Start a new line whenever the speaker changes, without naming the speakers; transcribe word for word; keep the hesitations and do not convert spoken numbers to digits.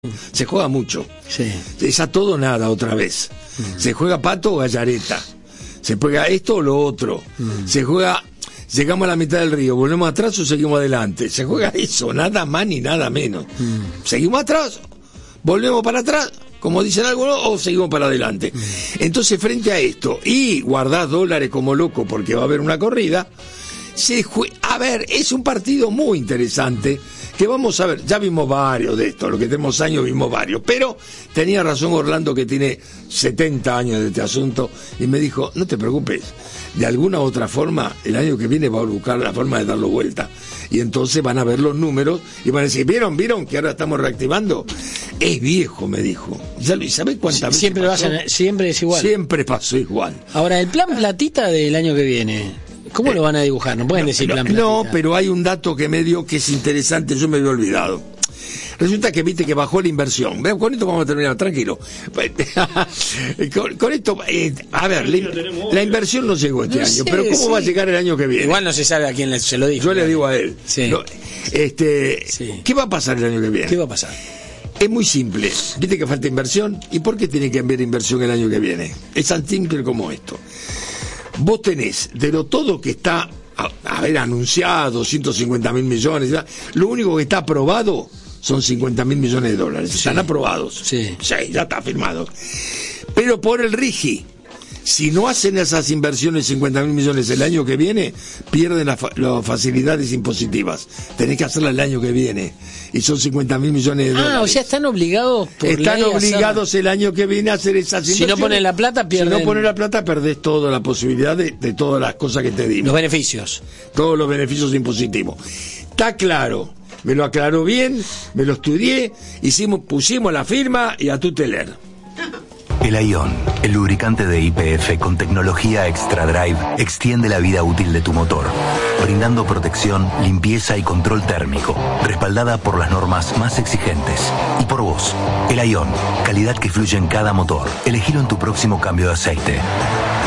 Se juega mucho.
Sí.
Es a todo nada otra vez. Mm. Se juega pato o gallareta. Se juega esto o lo otro. Mm. Se juega, llegamos a la mitad del río, volvemos atrás o seguimos adelante. Se juega eso, nada más ni nada menos. Mm. Seguimos atrás, volvemos para atrás, como dicen algunos, o seguimos para adelante. Mm. Entonces, frente a esto, y guardás dólares como loco porque va a haber una corrida, se jue... a ver, es un partido muy interesante. Que vamos a ver, ya vimos varios de estos, los que tenemos años vimos varios, pero tenía razón Orlando, que tiene setenta años de este asunto, y me dijo, no te preocupes, de alguna u otra forma, el año que viene va a buscar la forma de darlo vuelta, y entonces van a ver los números, y van a decir, ¿vieron, vieron que ahora estamos reactivando? Es viejo, me dijo, ya lo, ¿sabés cuántas veces
siempre
pasó?
Lo hacen, siempre es igual.
Siempre pasó igual.
Ahora, el plan platita del año que viene, ¿cómo eh, lo van a dibujar? No pueden
no,
decir
no,
plan platita.
No, pero hay un dato que me dio que es interesante, yo me había olvidado. Resulta que viste que bajó la inversión. Con esto vamos a terminar, tranquilo. con, con esto, eh, a ver, la, la inversión no llegó este no año, sé, pero ¿cómo sí. va a llegar el año que viene?
Igual no se sabe a quién le, se lo dijo.
Yo le digo a él.
Sí.
No, este,
sí.
¿Qué va a pasar el año que viene?
¿Qué va a pasar?
Es muy simple. Viste que falta inversión. ¿Y por qué tiene que haber inversión el año que viene? Es tan simple como esto. Vos tenés de lo todo que está a, a ver anunciado, ciento cincuenta mil millones, ¿verdad? Lo único que está aprobado son cincuenta mil millones de dólares. Sí. Están aprobados.
Sí.
Sí, ya está firmado. Pero por el RIGI, si no hacen esas inversiones cincuenta mil millones el año que viene, pierden las fa las facilidades impositivas. Tenés que hacerla el año que viene. Y son cincuenta mil millones de dólares.
Ah, o sea, están obligados por
Están
ley
obligados
hacer...
el año que viene a hacer esas inversiones.
Si no ponen la plata, pierden.
Si no ponen la plata, perdés toda la posibilidad de, de todas las cosas que te dimos.
Los beneficios.
Todos los beneficios impositivos. Está claro. Me lo aclaró bien, me lo estudié, hicimos, pusimos la firma y a tu teler.
El Ion, el lubricante de Y P F con tecnología Extra Drive, extiende la vida útil de tu motor, brindando protección, limpieza y control térmico, respaldada por las normas más exigentes. Y por vos, el Ion, calidad que fluye en cada motor. Elegilo en tu próximo cambio de aceite.